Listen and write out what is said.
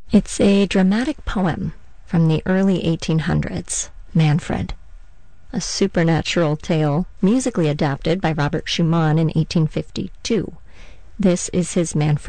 It's a dramatic poem from the early 1800s, Manfred, a supernatural tale musically adapted by Robert Schumann in 1852. This is his Manfred